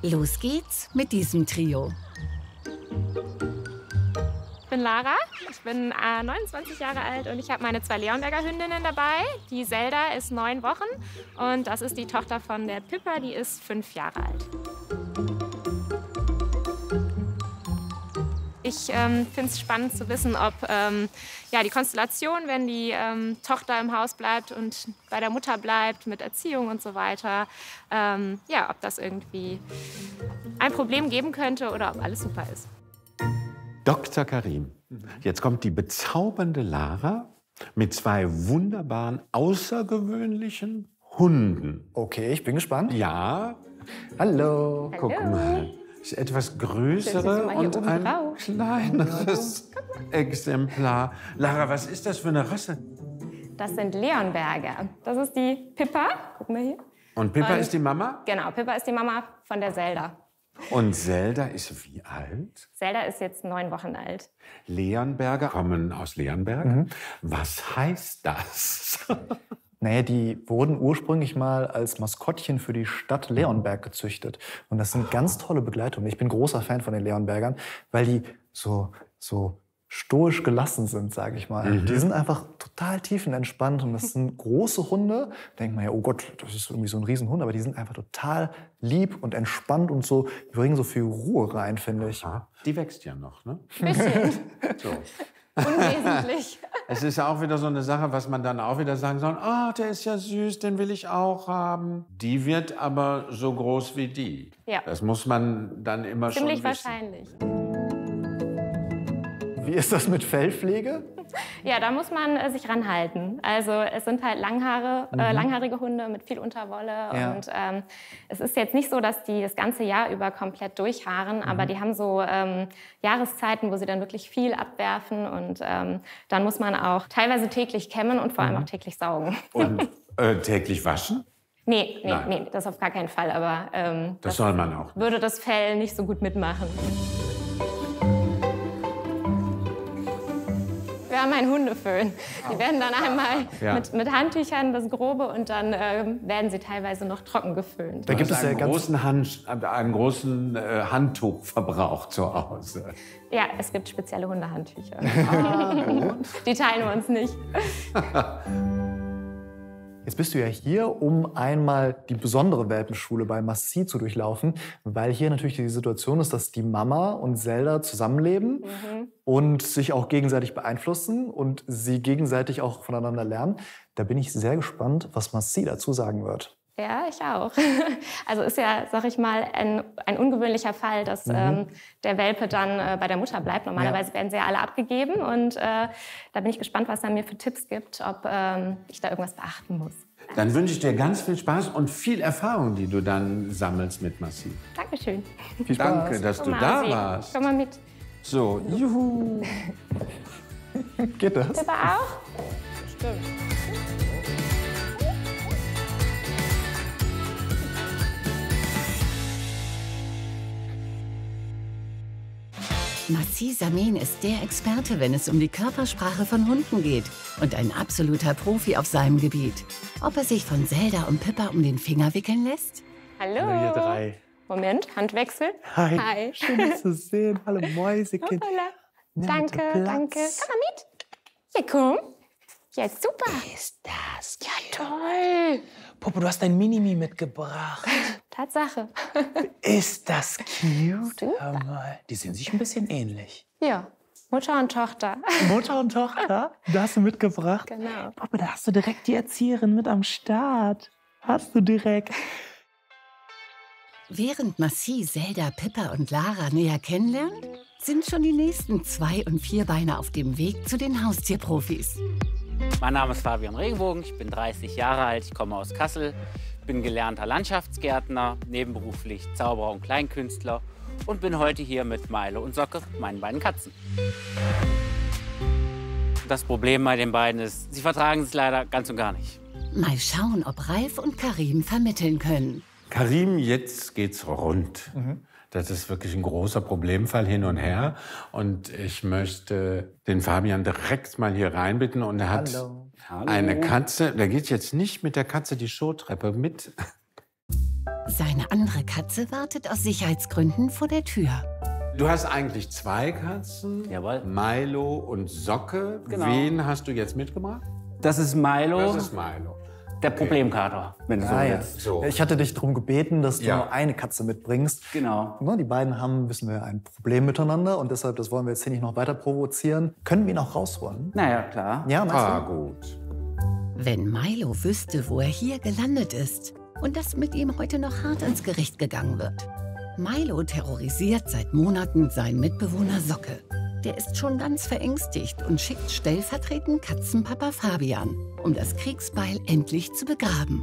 Los geht's mit diesem Trio. Ich bin Lara, ich bin 29 Jahre alt und ich habe meine 2 Leonberger Hündinnen dabei. Die Zelda ist 9 Wochen und das ist die Tochter von der Pippa, die ist 5 Jahre alt. Ich finde es spannend zu wissen, ob die Konstellation, wenn die Tochter im Haus bleibt und bei der Mutter bleibt mit Erziehung und so weiter, ob das irgendwie ein Problem geben könnte oder ob alles super ist. Dr. Karim, jetzt kommt die bezaubernde Lara mit 2 wunderbaren, außergewöhnlichen Hunden. Okay, ich bin gespannt. Ja. Hallo. Guck mal. Das ist etwas größere und ein kleineres Exemplar. Lara, was ist das für eine Rasse? Das sind Leonberger. Das ist die Pippa. Guck mal hier. Und Pippa ist die Mama? Genau, Pippa ist die Mama von der Zelda. Und Zelda ist wie alt? Zelda ist jetzt 9 Wochen alt. Leonberger kommen aus Leonberg. Was heißt das? Naja, die wurden ursprünglich mal als Maskottchen für die Stadt Leonberg gezüchtet. Und das sind ganz tolle Begleitungen. Ich bin großer Fan von den Leonbergern, weil die so stoisch gelassen sind, sage ich mal. Die sind einfach total tiefenentspannt und das sind große Hunde. Da denkt man ja, oh Gott, das ist irgendwie so ein Riesenhund, aber die sind einfach total lieb und entspannt und so, die bringen so viel Ruhe rein, finde ich. Aha. Die wächst ja noch, ne? Bisschen. So. Unwesentlich. Es ist ja auch wieder so eine Sache, was man dann auch wieder sagen soll, der ist ja süß, den will ich auch haben. Die wird aber so groß wie die. Ja. Das muss man dann immer Ziemlich schon wissen. wahrscheinlich. Wie ist das mit Fellpflege? Ja, da muss man sich ranhalten. Also es sind halt langhaarige Hunde mit viel Unterwolle. Ja. Und es ist jetzt nicht so, dass die das ganze Jahr über komplett durchhaaren, aber die haben so Jahreszeiten, wo sie dann wirklich viel abwerfen. Und dann muss man auch teilweise täglich kämmen und vor allem auch täglich saugen. Und täglich waschen? Nee, das auf gar keinen Fall. Aber Das soll man auch. würde das Fell nicht so gut mitmachen. Wir haben einen Hundeföhn. Die werden dann einmal mit Handtüchern das Grobe und dann werden sie teilweise noch trocken geföhnt. Da gibt es ja einen großen Handtuchverbrauch zu Hause. Ja, es gibt spezielle Hundehandtücher. Die teilen wir uns nicht. Jetzt bist du ja hier, um einmal die besondere Welpenschule bei Massie zu durchlaufen, weil hier natürlich die Situation ist, dass die Mama und Zelda zusammenleben und sich auch gegenseitig beeinflussen und sie gegenseitig auch voneinander lernen. Da bin ich sehr gespannt, was Massie dazu sagen wird. Ja, ich auch. Also ist ja, sag ich mal, ein ungewöhnlicher Fall, dass der Welpe dann bei der Mutter bleibt. Normalerweise werden sie ja alle abgegeben. Und da bin ich gespannt, was er mir für Tipps gibt, ob ich da irgendwas beachten muss. Dann wünsche ich dir ganz viel Spaß und viel Erfahrung, die du dann sammelst mit Massie. Dankeschön. Viel Spaß. Danke, dass du da warst. Komm mal mit. So, juhu. Geht das? Pippa auch? Stimmt. Massie Samin ist der Experte, wenn es um die Körpersprache von Hunden geht und ein absoluter Profi auf seinem Gebiet. Ob er sich von Zelda und Pippa um den Finger wickeln lässt? Hallo. Hallo, ihr 3. Moment, Handwechsel. Hi. Hi. Schön, dich zu sehen. Hallo, Mäusekind. Hoppala. Nimm Danke, bitte Platz. danke. Komm mal mit. Ja, komm. Ja, super. Ist das Ja, toll. Popo, du hast dein Minimi mitgebracht. Tatsache. Ist das cute? Super. Hör mal, die sehen sich ein bisschen ähnlich. Ja, Mutter und Tochter. Mutter und Tochter, da hast du mitgebracht. Genau. Popo, da hast du direkt die Erzieherin mit am Start. Hast du direkt. Während Massie, Zelda, Pippa und Lara näher kennenlernt, sind schon die nächsten 2- und 4-Beiner auf dem Weg zu den Haustierprofis. Mein Name ist Fabian Regenbogen, ich bin 30 Jahre alt, ich komme aus Kassel, bin gelernter Landschaftsgärtner, nebenberuflich Zauberer und Kleinkünstler und bin heute hier mit Milo und Socke, meinen beiden Katzen. Das Problem bei den beiden ist, sie vertragen es leider ganz und gar nicht. Mal schauen, ob Ralf und Karim vermitteln können. Karim, jetzt geht's rund. Das ist wirklich ein großer Problemfall hin und her. Und ich möchte den Fabian direkt mal hier reinbitten. Und er hat eine Katze. Der geht jetzt nicht mit der Katze die Showtreppe mit. Seine andere Katze wartet aus Sicherheitsgründen vor der Tür. Du hast eigentlich 2 Katzen, Jawohl. Milo und Socke. Genau. Wen hast du jetzt mitgebracht? Das ist Milo, Das ist Milo. der Problemkater, wenn du so Ja. willst. So. Ich hatte dich darum gebeten, dass du Ja. nur eine Katze mitbringst. Genau. Die beiden haben, wissen wir, ein Problem miteinander und deshalb, das wollen wir jetzt hier nicht noch weiter provozieren. Können wir ihn auch rausholen? Naja, klar. Ja, meinst Ah, du? gut. Wenn Milo wüsste, wo er hier gelandet ist und dass mit ihm heute noch hart ins Gericht gegangen wird. Milo terrorisiert seit Monaten seinen Mitbewohner Socke. Der ist schon ganz verängstigt und schickt stellvertretend Katzenpapa Fabian, um das Kriegsbeil endlich zu begraben.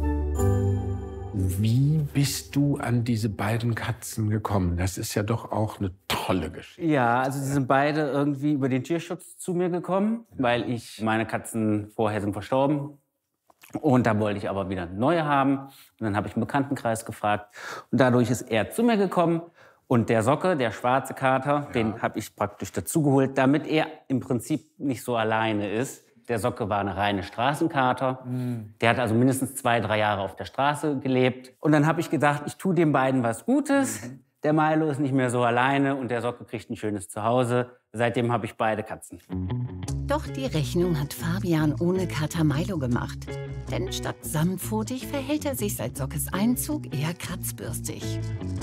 Wie bist du an diese beiden Katzen gekommen? Das ist ja doch auch eine tolle Geschichte. Ja, also sie sind beide irgendwie über den Tierschutz zu mir gekommen, weil meine Katzen vorher sind verstorben. Und da wollte ich aber wieder neue haben. Und dann habe ich einen Bekanntenkreis gefragt. Und dadurch ist er zu mir gekommen. Und der Socke, der schwarze Kater, den habe ich praktisch dazugeholt, damit er im Prinzip nicht so alleine ist. Der Socke war eine reine Straßenkater. Der hat also mindestens 2, 3 Jahre auf der Straße gelebt. Und dann habe ich gedacht, ich tue den beiden was Gutes. Der Milo ist nicht mehr so alleine und der Socke kriegt ein schönes Zuhause. Seitdem habe ich beide Katzen. Doch die Rechnung hat Fabian ohne Kater Milo gemacht. Denn statt sanftpfotig verhält er sich seit Sockes Einzug eher kratzbürstig.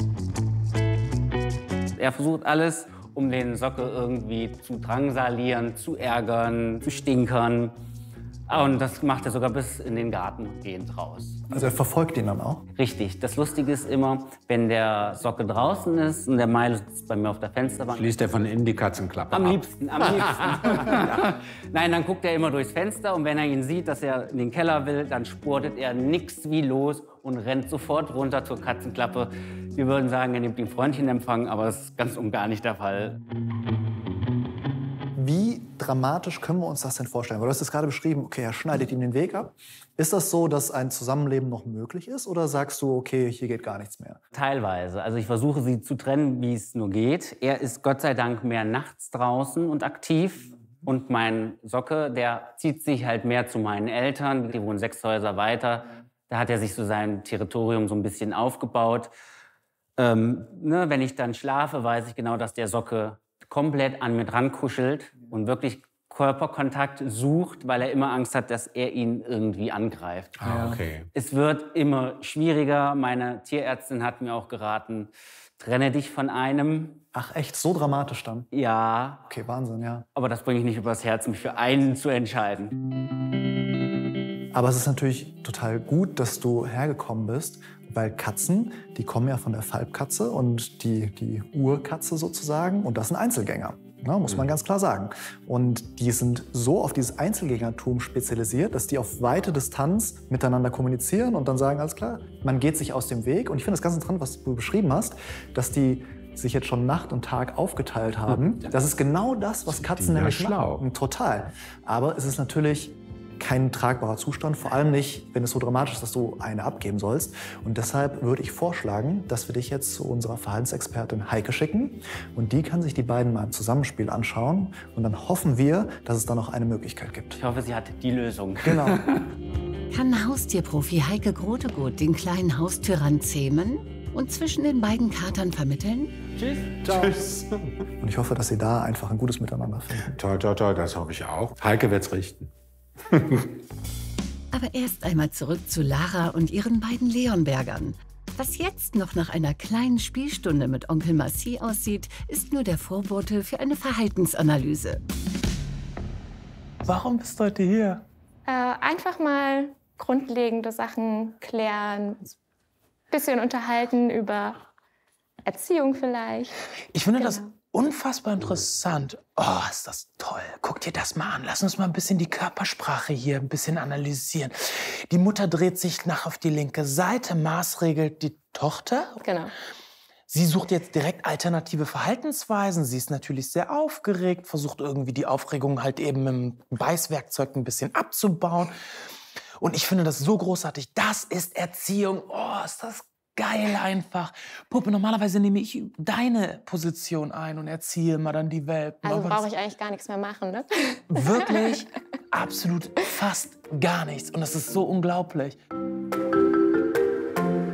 Er versucht alles, um den Socke irgendwie zu drangsalieren, zu ärgern, zu stinkern. Und das macht er sogar bis in den Garten gehend raus. Also er verfolgt ihn dann auch? Richtig. Das Lustige ist immer, wenn der Socke draußen ist und der Milo sitzt bei mir auf der Fensterbank. Schließt er von innen die Katzenklappe Am ab. liebsten, am liebsten. Ja. Nein, dann guckt er immer durchs Fenster und wenn er ihn sieht, dass er in den Keller will, dann spurtet er nix wie los und rennt sofort runter zur Katzenklappe. Wir würden sagen, er nimmt den Freundchenempfang, aber das ist ganz und gar nicht der Fall. Wie dramatisch können wir uns das denn vorstellen? Weil du hast es gerade beschrieben, okay, er schneidet ihm den Weg ab. Ist das so, dass ein Zusammenleben noch möglich ist? Oder sagst du, okay, hier geht gar nichts mehr? Teilweise. Also ich versuche sie zu trennen, wie es nur geht. Er ist Gott sei Dank mehr nachts draußen und aktiv. Und mein Socke, der zieht sich halt mehr zu meinen Eltern. Die wohnen 6 Häuser weiter. Da hat er sich so sein Territorium so ein bisschen aufgebaut. Wenn ich dann schlafe, weiß ich genau, dass der Socke komplett an mir dran kuschelt und wirklich Körperkontakt sucht, weil er immer Angst hat, dass er ihn irgendwie angreift. Ah, okay. Es wird immer schwieriger. Meine Tierärztin hat mir auch geraten, trenne dich von einem. Ach echt, so dramatisch dann? Ja, Okay, Wahnsinn, ja. aber das bringe ich nicht übers Herz, mich für einen zu entscheiden. Aber es ist natürlich total gut, dass du hergekommen bist, weil Katzen, die kommen ja von der Falbkatze und die Urkatze sozusagen. Und das sind Einzelgänger, ne, muss man ganz klar sagen. Und die sind so auf dieses Einzelgängertum spezialisiert, dass die auf weite Distanz miteinander kommunizieren und dann sagen, alles klar, man geht sich aus dem Weg. Und ich finde das ganz interessant, was du beschrieben hast, dass die sich jetzt schon Nacht und Tag aufgeteilt haben. Das ist genau das, was Katzen ja nämlich schlau. machen. Total. Aber es ist natürlich kein tragbarer Zustand, vor allem nicht, wenn es so dramatisch ist, dass du eine abgeben sollst. Und deshalb würde ich vorschlagen, dass wir dich jetzt zu unserer Verhaltensexpertin Heike schicken. Und die kann sich die beiden mal im Zusammenspiel anschauen. Und dann hoffen wir, dass es da noch eine Möglichkeit gibt. Ich hoffe, sie hat die Lösung. Genau. Kann Haustierprofi Heike Grotegut den kleinen Haustyrann zähmen und zwischen den beiden Katern vermitteln? Tschüss. Tschüss. Und ich hoffe, dass sie da einfach ein gutes Miteinander finden. Toi, toi, toi, das hoffe ich auch. Heike wird's richten. Aber erst einmal zurück zu Lara und ihren beiden Leonbergern. Was jetzt noch nach einer kleinen Spielstunde mit Onkel Massi aussieht, ist nur der Vorbote für eine Verhaltensanalyse. Warum bist du heute hier? Einfach mal grundlegende Sachen klären, bisschen unterhalten über Erziehung vielleicht. Ich finde das Genau. unfassbar interessant. Oh, ist das toll. Guck dir das mal an. Lass uns mal ein bisschen die Körpersprache hier ein bisschen analysieren. Die Mutter dreht sich nach auf die linke Seite, maßregelt die Tochter. Genau. Sie sucht jetzt direkt alternative Verhaltensweisen. Sie ist natürlich sehr aufgeregt, versucht irgendwie die Aufregung halt eben mit dem Beißwerkzeug ein bisschen abzubauen. Und ich finde das so großartig. Das ist Erziehung. Oh, ist das geil einfach. Puppe, normalerweise nehme ich deine Position ein und erziehe mal dann die Welpen. Also Aber brauche das- ich eigentlich gar nichts mehr machen, ne? Wirklich absolut fast gar nichts. Und das ist so unglaublich.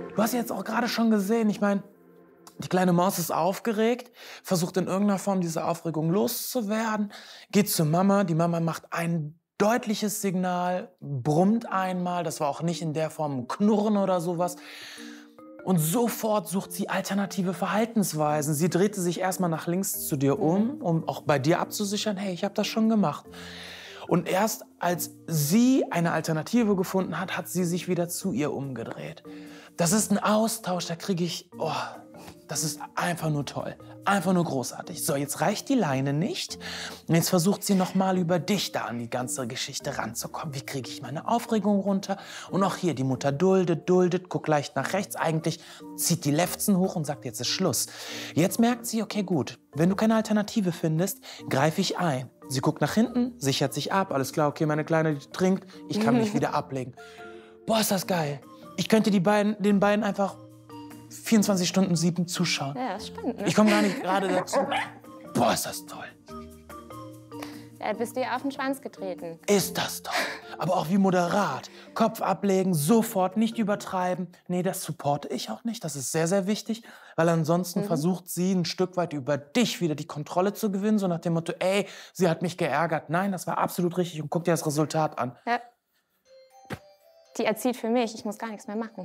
Du hast ja jetzt auch gerade schon gesehen, ich meine, die kleine Maus ist aufgeregt, versucht in irgendeiner Form diese Aufregung loszuwerden, geht zur Mama, die Mama macht ein deutliches Signal, brummt einmal, das war auch nicht in der Form ein Knurren oder sowas. Und sofort sucht sie alternative Verhaltensweisen. Sie drehte sich erstmal nach links zu dir um auch bei dir abzusichern, hey, ich habe das schon gemacht. Und erst als sie eine Alternative gefunden hat, hat sie sich wieder zu ihr umgedreht. Das ist ein Austausch, da kriege ich, das ist einfach nur toll, einfach nur großartig. So, jetzt reicht die Leine nicht. Und jetzt versucht sie noch mal über dich da an die ganze Geschichte ranzukommen. Wie kriege ich meine Aufregung runter? Und auch hier, die Mutter duldet, guckt leicht nach rechts. Eigentlich zieht die Lefzen hoch und sagt, jetzt ist Schluss. Jetzt merkt sie, okay, gut, wenn du keine Alternative findest, greife ich ein. Sie guckt nach hinten, sichert sich ab. Alles klar, okay, meine Kleine, die trinkt. Ich kann mich wieder ablegen. Boah, ist das geil. Ich könnte den beiden einfach 24/7 zuschauen. Ja, das stimmt. Ne? Ich komme gar nicht gerade dazu. Boah, ist das toll. Ja, bist du ihr auf den Schwanz getreten. Ist das toll. Aber auch wie moderat. Kopf ablegen, sofort, nicht übertreiben. Nee, das supporte ich auch nicht. Das ist sehr, sehr wichtig. Weil ansonsten versucht sie ein Stück weit über dich wieder die Kontrolle zu gewinnen. So nach dem Motto, ey, sie hat mich geärgert. Nein, das war absolut richtig. Und guck dir das Resultat an. Ja. Die erzieht für mich. Ich muss gar nichts mehr machen.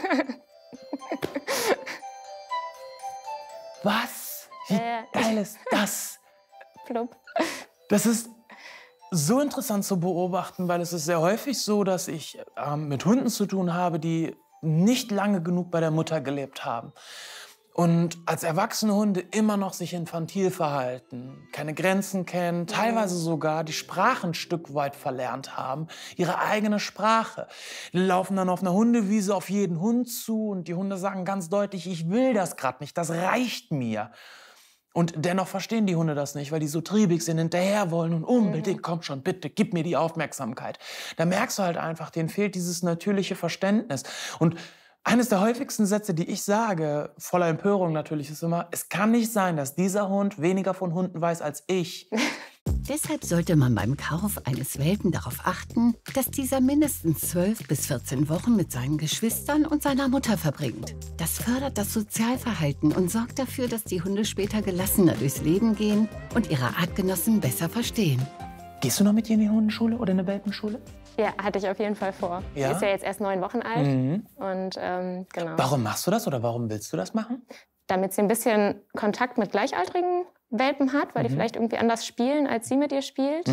Was? Wie geil ist das? Plupp. Das ist so interessant zu beobachten, weil es ist sehr häufig so, dass ich mit Hunden zu tun habe, die nicht lange genug bei der Mutter gelebt haben. Und als erwachsene Hunde immer noch sich infantil verhalten, keine Grenzen kennen, teilweise sogar die Sprache ein Stück weit verlernt haben, ihre eigene Sprache. Die laufen dann auf einer Hundewiese auf jeden Hund zu und die Hunde sagen ganz deutlich, ich will das gerade nicht, das reicht mir. Und dennoch verstehen die Hunde das nicht, weil die so triebig sind, hinterher wollen und unbedingt, komm schon, bitte, gib mir die Aufmerksamkeit. Da merkst du halt einfach, denen fehlt dieses natürliche Verständnis. Und eines der häufigsten Sätze, die ich sage, voller Empörung natürlich, ist immer, es kann nicht sein, dass dieser Hund weniger von Hunden weiß als ich. Deshalb sollte man beim Kauf eines Welpen darauf achten, dass dieser mindestens 12 bis 14 Wochen mit seinen Geschwistern und seiner Mutter verbringt. Das fördert das Sozialverhalten und sorgt dafür, dass die Hunde später gelassener durchs Leben gehen und ihre Artgenossen besser verstehen. Gehst du noch mit ihr in die Hundeschule oder in eine Welpenschule? Ja, hatte ich auf jeden Fall vor. Ja? Sie ist ja jetzt erst 9 Wochen alt. Und genau. Warum machst du das oder warum willst du das machen? Damit sie ein bisschen Kontakt mit gleichaltrigen Welpen hat, weil die vielleicht irgendwie anders spielen, als sie mit ihr spielt.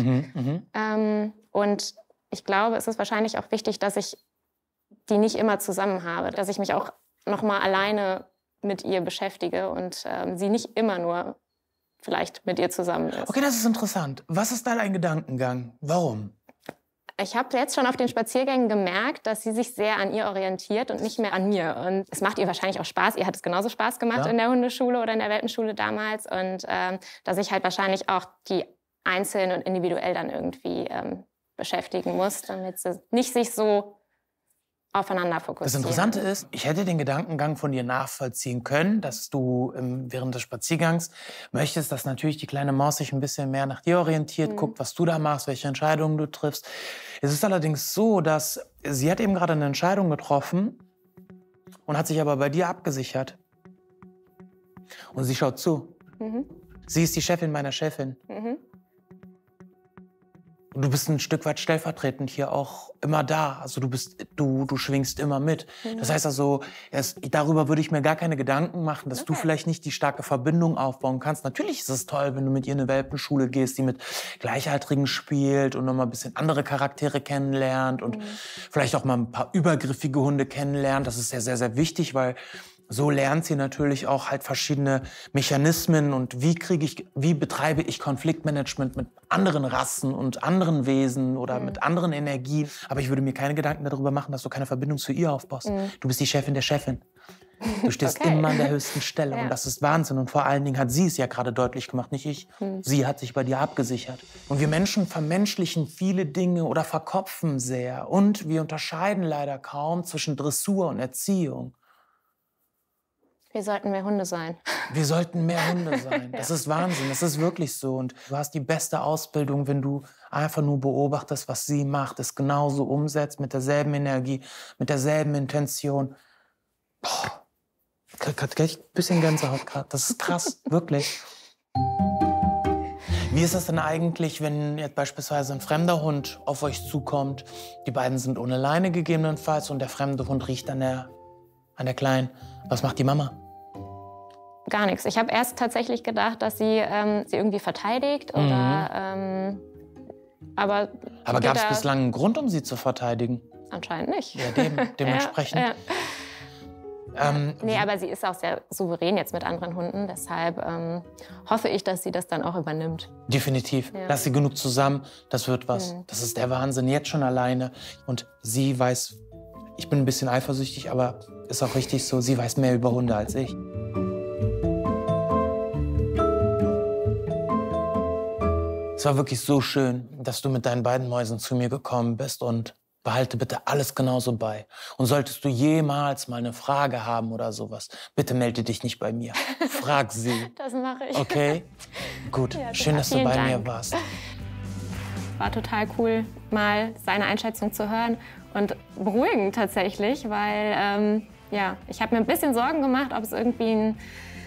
Und ich glaube, es ist wahrscheinlich auch wichtig, dass ich die nicht immer zusammen habe. Dass ich mich auch noch mal alleine mit ihr beschäftige und sie nicht immer nur vielleicht mit ihr zusammen ist. Okay, das ist interessant. Was ist da dein Gedankengang? Warum? Ich habe jetzt schon auf den Spaziergängen gemerkt, dass sie sich sehr an ihr orientiert und nicht mehr an mir. Und es macht ihr wahrscheinlich auch Spaß. Ihr hat es genauso Spaß gemacht in der Hundeschule oder in der Welpenschule damals. Und dass ich halt wahrscheinlich auch die einzeln und individuell dann irgendwie beschäftigen muss, damit sie nicht sich so aufeinander fokussieren. Das Interessante ist, ich hätte den Gedankengang von dir nachvollziehen können, dass du während des Spaziergangs möchtest, dass natürlich die kleine Maus sich ein bisschen mehr nach dir orientiert, guckt, was du da machst, welche Entscheidungen du triffst. Es ist allerdings so, dass sie hat eben gerade eine Entscheidung getroffen und hat sich aber bei dir abgesichert. Und sie schaut zu. Sie ist die Chefin meiner Chefin. Du bist ein Stück weit stellvertretend hier auch immer da. Also du schwingst immer mit. Das heißt also, darüber würde ich mir gar keine Gedanken machen, dass du vielleicht nicht die starke Verbindung aufbauen kannst. Natürlich ist es toll, wenn du mit ihr in eine Welpenschule gehst, die mit Gleichaltrigen spielt und noch mal ein bisschen andere Charaktere kennenlernt und vielleicht auch mal ein paar übergriffige Hunde kennenlernt. Das ist ja sehr, sehr wichtig, weil so lernt sie natürlich auch halt verschiedene Mechanismen und wie betreibe ich Konfliktmanagement mit anderen Rassen und anderen Wesen oder mit anderen Energien. Aber ich würde mir keine Gedanken darüber machen, dass du keine Verbindung zu ihr aufbaust. Du bist die Chefin der Chefin. Du stehst immer an der höchsten Stelle und das ist Wahnsinn. Und vor allen Dingen hat sie es ja gerade deutlich gemacht, nicht ich. Sie hat sich bei dir abgesichert. Und wir Menschen vermenschlichen viele Dinge oder verkopfen sehr. Und wir unterscheiden leider kaum zwischen Dressur und Erziehung. Wir sollten mehr Hunde sein. Wir sollten mehr Hunde sein. Das ist Wahnsinn, das ist wirklich so. Und du hast die beste Ausbildung, wenn du einfach nur beobachtest, was sie macht, es genauso umsetzt, mit derselben Energie, mit derselben Intention. Ich krieg gleich ein bisschen Gänsehaut gerade. Das ist krass, wirklich. Wie ist das denn eigentlich, wenn jetzt beispielsweise ein fremder Hund auf euch zukommt? Die beiden sind ohne Leine gegebenenfalls und der fremde Hund riecht an der Kleinen. Was macht die Mama? Gar nichts. Ich habe erst tatsächlich gedacht, dass sie irgendwie verteidigt oder aber gab es bislang einen Grund, um sie zu verteidigen? Anscheinend nicht. Ja, dementsprechend. Nee, aber sie ist auch sehr souverän jetzt mit anderen Hunden. Deshalb hoffe ich, dass sie das dann auch übernimmt. Definitiv. Ja. Lass sie genug zusammen. Das wird was. Das ist der Wahnsinn. Jetzt schon alleine. Und sie weiß, ich bin ein bisschen eifersüchtig, aber ist auch richtig so, sie weiß mehr über Hunde als ich. Es war wirklich so schön, dass du mit deinen beiden Mäusen zu mir gekommen bist und behalte bitte alles genauso bei. Und solltest du jemals mal eine Frage haben oder sowas, bitte melde dich nicht bei mir. Frag sie. Das mache ich. Okay? Gut. Ja, schön, dass du vielen bei mir Dank. warst. War total cool, mal seine Einschätzung zu hören und beruhigend tatsächlich, weil ich habe mir ein bisschen Sorgen gemacht, ob es irgendwie ein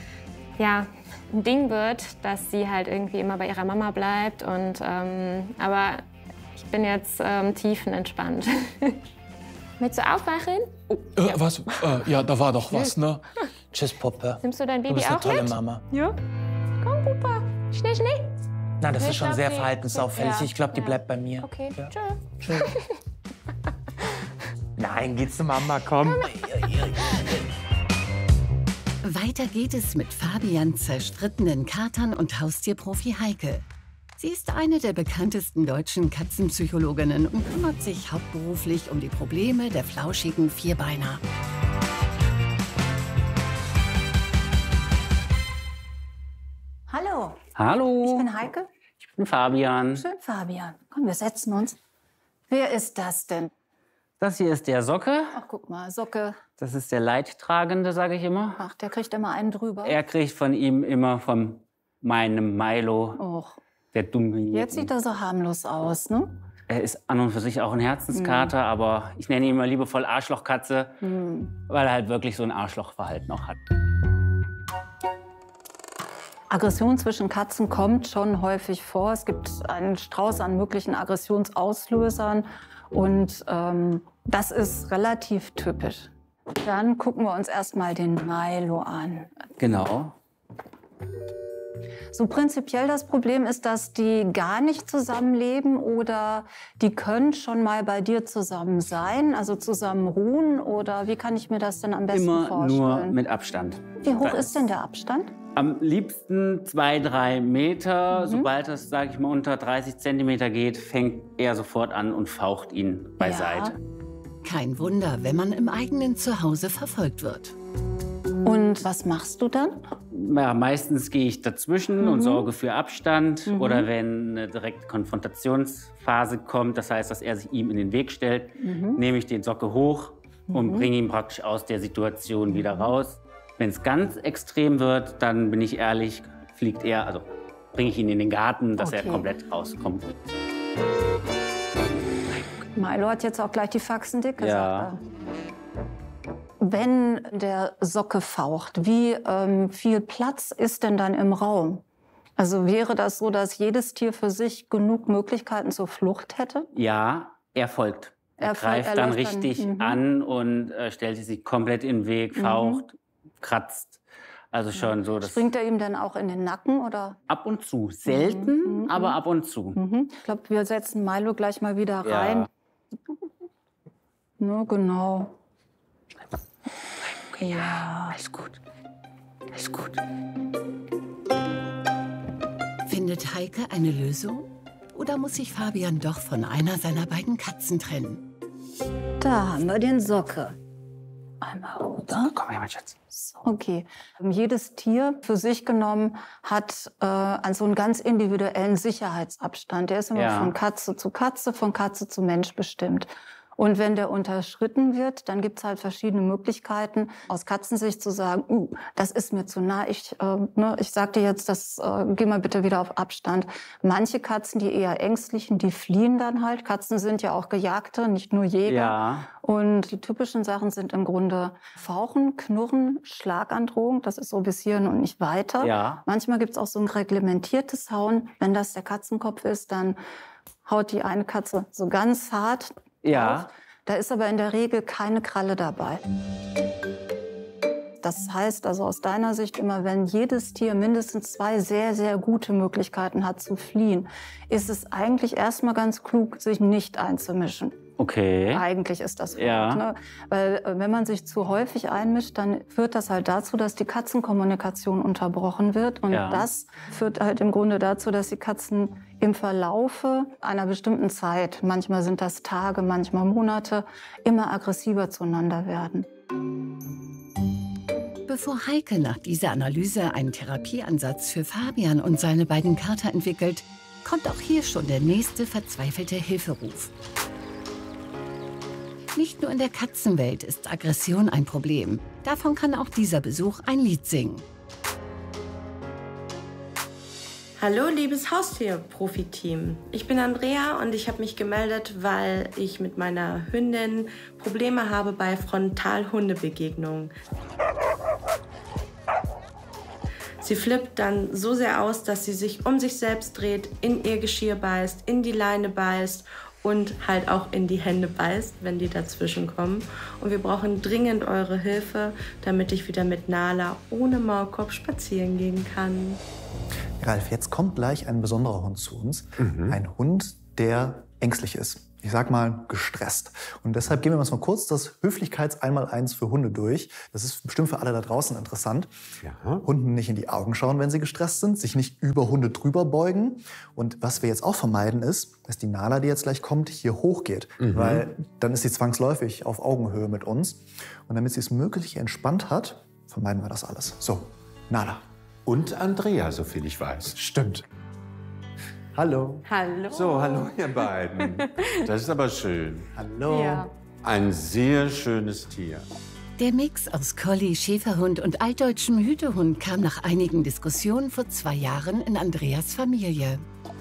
Ding wird, dass sie halt irgendwie immer bei ihrer Mama bleibt. Aber ich bin jetzt tiefenentspannt. Willst du aufwachen? Was? Ja, da war doch was, ne? Tschüss, Puppe. Nimmst du dein Du Baby bist eine auch tolle mit? Mama. Ja. Komm, Pupa. Schnell, schnell. Na, das ist Ich schon glaub, sehr die- verhaltensauffällig. ja, Ich glaube, die ja. bleibt bei mir. Okay, Ja. tschö. Tschüss. Nein, geht's zu Mama, komm. Weiter geht es mit Fabians zerstrittenen Katern und Haustierprofi Heike. Sie ist eine der bekanntesten deutschen Katzenpsychologinnen und kümmert sich hauptberuflich um die Probleme der flauschigen Vierbeiner. Hallo, Hallo, ich bin Heike. ich bin Fabian. Schön, Fabian. Komm, wir setzen uns. Wer ist das denn? Das hier ist der Socke. Ach, guck mal, Socke. Das ist der Leidtragende, sage ich immer. Ach, der kriegt immer einen drüber. Er kriegt von ihm immer von meinem Milo, Och, der dumme. jetzt sieht er so harmlos aus, ne? Er ist an und für sich auch ein Herzenskater, aber ich nenne ihn immer liebevoll Arschlochkatze, weil er halt wirklich so ein Arschlochverhalten auch hat. Aggression zwischen Katzen kommt schon häufig vor. Es gibt einen Strauß an möglichen Aggressionsauslösern und das ist relativ typisch. Dann gucken wir uns erstmal den Milo an. Genau. So prinzipiell das Problem ist, dass die gar nicht zusammenleben oder die können schon mal bei dir zusammen sein, also zusammen ruhen oder wie kann ich mir das denn am besten Immer vorstellen? nur mit Abstand. Wie hoch ist denn der Abstand? Am liebsten 2-3 Meter. Sobald es, sage ich mal, unter 30 Zentimeter geht, fängt er sofort an und faucht ihn beiseite. Kein Wunder, wenn man im eigenen Zuhause verfolgt wird. Und was machst du dann? Ja, meistens gehe ich dazwischen und sorge für Abstand. Oder wenn eine direkte Konfrontationsphase kommt, das heißt, dass er sich ihm in den Weg stellt, nehme ich den Socke hoch und bringe ihn praktisch aus der Situation wieder raus. Wenn es ganz extrem wird, dann bin ich ehrlich, fliegt er, also bringe ich ihn in den Garten, dass er Okay. komplett rauskommt. Milo hat jetzt auch gleich die Faxen dick gesagt. Ja. Wenn der Socke faucht, wie viel Platz ist denn dann im Raum? Also wäre das so, dass jedes Tier für sich genug Möglichkeiten zur Flucht hätte? Ja, er folgt. Er greift er dann läuft richtig an und stellt sich komplett in den Weg, faucht, kratzt. Also schon so, dass Springt er ihm dann auch in den Nacken? Oder? ab und zu, selten, aber ab und zu. Ich glaube, wir setzen Milo gleich mal wieder Ja. rein. Ja, genau. Ja. Alles gut. Alles gut. Findet Heike eine Lösung? Oder muss sich Fabian doch von einer seiner beiden Katzen trennen? Da haben wir den Socke. Einmal rüber. Komm her, mein Schatz. Okay. Jedes Tier für sich genommen hat so einen ganz individuellen Sicherheitsabstand. Der ist immer Ja. von Katze zu Katze, von Katze zu Mensch bestimmt. Und wenn der unterschritten wird, dann gibt es halt verschiedene Möglichkeiten, aus Katzensicht zu sagen, das ist mir zu nah, ich sag dir jetzt, geh mal bitte wieder auf Abstand. Manche Katzen, die eher ängstlichen, die fliehen dann halt. Katzen sind ja auch Gejagte, nicht nur Jäger. Ja. Und die typischen Sachen sind im Grunde Fauchen, Knurren, Schlagandrohung, das ist so bis hierhin und nicht weiter. Ja. Manchmal gibt es auch so ein reglementiertes Hauen. Wenn das der Katzenkopf ist, dann haut die eine Katze so ganz hart Ja. auf. Da ist aber in der Regel keine Kralle dabei. Das heißt also aus deiner Sicht immer, wenn jedes Tier mindestens 2 sehr, sehr gute Möglichkeiten hat zu fliehen, ist es eigentlich erstmal ganz klug, sich nicht einzumischen. Okay. Eigentlich ist das Ja. gut, ne? Weil wenn man sich zu häufig einmischt, dann führt das halt dazu, dass die Katzenkommunikation unterbrochen wird. Und Ja. das führt halt im Grunde dazu, dass die Katzen im Verlaufe einer bestimmten Zeit, manchmal sind das Tage, manchmal Monate, immer aggressiver zueinander werden. Bevor Heike nach dieser Analyse einen Therapieansatz für Fabian und seine beiden Kater entwickelt, kommt auch hier schon der nächste verzweifelte Hilferuf. Nicht nur in der Katzenwelt ist Aggression ein Problem. Davon kann auch dieser Besuch ein Lied singen. Hallo liebes Haustier-Profi-Team. Ich bin Andrea und ich habe mich gemeldet, weil ich mit meiner Hündin Probleme habe bei Frontal-Hundebegegnungen. Sie flippt dann so sehr aus, dass sie sich um sich selbst dreht, in ihr Geschirr beißt, in die Leine beißt und halt auch in die Hände beißt, wenn die dazwischen kommen. Und wir brauchen dringend eure Hilfe, damit ich wieder mit Nala ohne Maulkorb spazieren gehen kann. Ralf, jetzt kommt gleich ein besonderer Hund zu uns. Ein Hund, der ängstlich ist. Ich sag mal, gestresst. Und deshalb gehen wir uns mal kurz das Höflichkeits-Einmaleins für Hunde durch. Das ist bestimmt für alle da draußen interessant. Ja. Hunden nicht in die Augen schauen, wenn sie gestresst sind, sich nicht über Hunde drüber beugen. Und was wir jetzt auch vermeiden ist, dass die Nala, die jetzt gleich kommt, hier hochgeht. Weil dann ist sie zwangsläufig auf Augenhöhe mit uns. Und damit sie es möglich entspannt hat, vermeiden wir das alles. So, Nala. Und Andrea, soviel ich weiß. Stimmt. Hallo. Hallo. So, hallo ihr beiden. Das ist aber schön. Hallo. Ja. Ein sehr schönes Tier. Der Mix aus Collie, Schäferhund und altdeutschem Hütehund kam nach einigen Diskussionen vor 2 Jahren in Andreas Familie.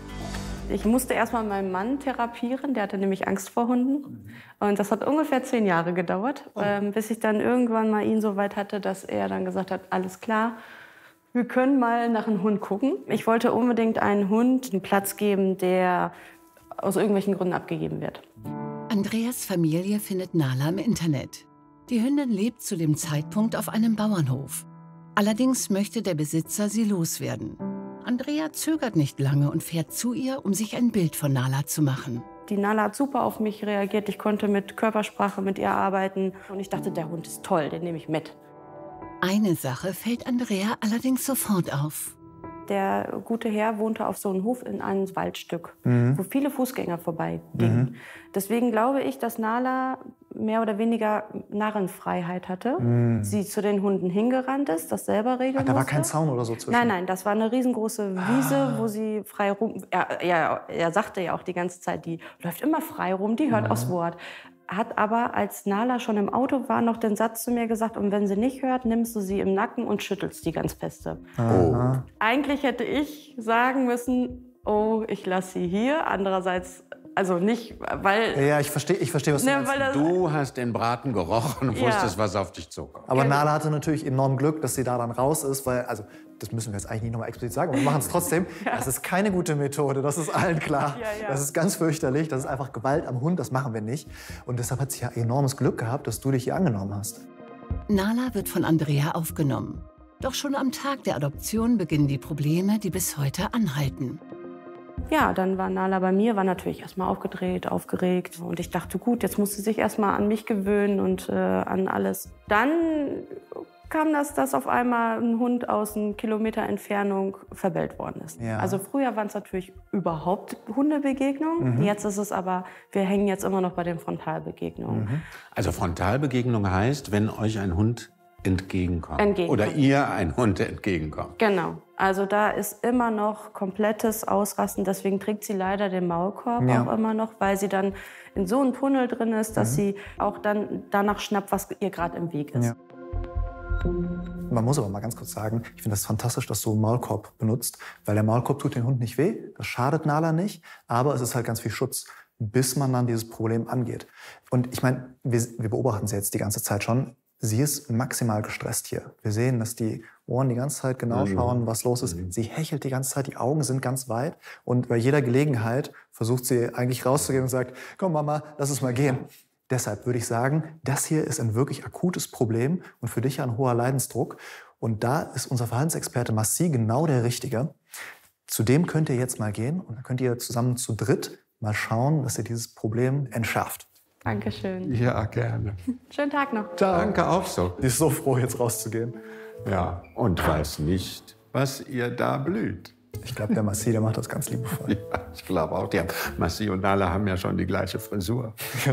Ich musste erstmal meinen Mann therapieren, der hatte nämlich Angst vor Hunden. Und das hat ungefähr 10 Jahre gedauert, bis ich dann irgendwann mal ihn so weit hatte, dass er dann gesagt hat, alles klar, wir können mal nach einem Hund gucken. Ich wollte unbedingt einen Hund einen Platz geben, der aus irgendwelchen Gründen abgegeben wird. Andreas Familie findet Nala im Internet. Die Hündin lebt zu dem Zeitpunkt auf einem Bauernhof. Allerdings möchte der Besitzer sie loswerden. Andrea zögert nicht lange und fährt zu ihr, um sich ein Bild von Nala zu machen. Die Nala hat super auf mich reagiert. Ich konnte mit Körpersprache mit ihr arbeiten. Und ich dachte, der Hund ist toll, den nehme ich mit. Eine Sache fällt Andrea allerdings sofort auf. Der gute Herr wohnte auf so einem Hof in einem Waldstück, wo viele Fußgänger vorbeigingen. Deswegen glaube ich, dass Nala mehr oder weniger Narrenfreiheit hatte. Sie zu den Hunden hingerannt ist, das selber regeln Da war musste. kein Zaun oder so zwischen? Nein, nein, das war eine riesengroße Wiese, wo sie frei rum... Er sagte ja auch die ganze Zeit, die läuft immer frei rum, die hört aufs Wort. Hat aber, als Nala schon im Auto war, noch den Satz zu mir gesagt, und wenn sie nicht hört, nimmst du sie im Nacken und schüttelst die ganz feste. Oh. Eigentlich hätte ich sagen müssen, oh, ich lasse sie hier. Andererseits, also nicht, weil... Ja, ich verstehe, was du meinst. weil das, Du hast den Braten gerochen und Ja. wusstest, was auf dich zukommt. Aber Genau. Nala hatte natürlich enorm Glück, dass sie da dann raus ist, weil, also, das müssen wir jetzt eigentlich nicht nochmal explizit sagen, aber wir machen es trotzdem. Das ist keine gute Methode, das ist allen klar. Ja. Das ist ganz fürchterlich, das ist einfach Gewalt am Hund, das machen wir nicht. Und deshalb hat sie ja enormes Glück gehabt, dass du dich hier angenommen hast. Nala wird von Andrea aufgenommen. Doch schon am Tag der Adoption beginnen die Probleme, die bis heute anhalten. ja, dann war Nala bei mir, war natürlich erstmal aufgedreht, aufgeregt. Und ich dachte, gut, jetzt muss sie sich erstmal an mich gewöhnen und an alles. Dann kam das, dass auf einmal ein Hund aus 1 Kilometer Entfernung verbellt worden ist. Ja. Also früher waren es natürlich überhaupt Hundebegegnungen. Jetzt ist es aber, wir hängen jetzt immer noch bei den Frontalbegegnungen. Also Frontalbegegnung heißt, wenn euch ein Hund entgegenkommt. Oder ihr ein Hund entgegenkommt. Genau. Also da ist immer noch komplettes Ausrasten. Deswegen trägt sie leider den Maulkorb auch immer noch, weil sie dann in so einem Tunnel drin ist, dass sie auch dann danach schnappt, was ihr gerade im Weg ist. Ja. Man muss aber mal ganz kurz sagen, ich finde das fantastisch, dass du einen Maulkorb benutzt, weil der Maulkorb tut dem Hund nicht weh, das schadet Nala nicht, aber es ist halt ganz viel Schutz, bis man dann dieses Problem angeht. Und ich meine, wir beobachten sie jetzt die ganze Zeit schon. Sie ist maximal gestresst hier. Wir sehen, dass die Ohren die ganze Zeit genau schauen, was los ist. Sie hechelt die ganze Zeit, die Augen sind ganz weit. Und bei jeder Gelegenheit versucht sie eigentlich rauszugehen und sagt, komm Mama, lass es mal gehen. Deshalb würde ich sagen, das hier ist ein wirklich akutes Problem und für dich ein hoher Leidensdruck. Und da ist unser Verhaltensexperte Massi genau der Richtige. Zu dem könnt ihr jetzt mal gehen und dann könnt ihr zusammen zu dritt mal schauen, dass ihr dieses Problem entschärft. Dankeschön. Ja, gerne. Schönen Tag noch. Danke auch so. Die ist so froh, jetzt rauszugehen. Ja, und weiß nicht, was ihr da blüht. Ich glaube, der Massi, der macht das ganz liebevoll. Ja, ich glaube auch. Massi und Nala haben ja schon die gleiche Frisur.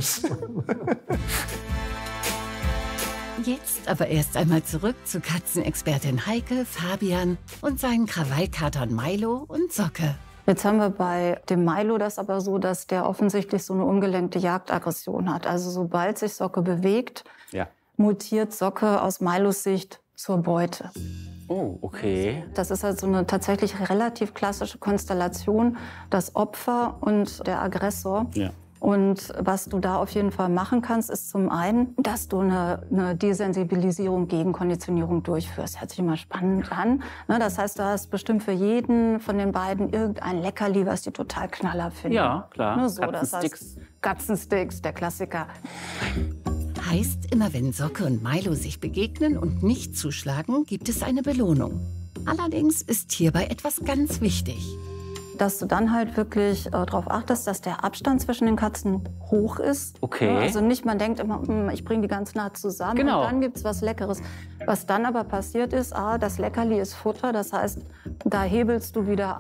Jetzt aber erst einmal zurück zu Katzenexpertin Heike, Fabian und seinen Krawallkatern Milo und Socke. Jetzt haben wir bei dem Milo das aber so, dass der offensichtlich so eine ungelenkte Jagdaggression hat. Also sobald sich Socke bewegt, mutiert Socke aus Milos Sicht zur Beute. Oh, okay. Das ist also eine tatsächlich relativ klassische Konstellation, das Opfer und der Aggressor. Ja. Und was du da auf jeden Fall machen kannst, ist zum einen, dass du eine Desensibilisierung gegen Konditionierung durchführst. Hört sich immer spannend an. Das heißt, du hast bestimmt für jeden von den beiden irgendein Leckerli, was die total knaller finden. Ja, klar. So, das heißt, Katzensticks, der Klassiker. Heißt, immer wenn Socke und Milo sich begegnen und nicht zuschlagen, gibt es eine Belohnung. Allerdings ist hierbei etwas ganz wichtig. Dass du dann halt wirklich darauf achtest, dass der Abstand zwischen den Katzen hoch ist. Okay. Also nicht, man denkt immer, ich bringe die ganz nah zusammen und dann gibt's was Leckeres. Was dann aber passiert ist, das Leckerli ist Futter, das heißt, da hebelst du wieder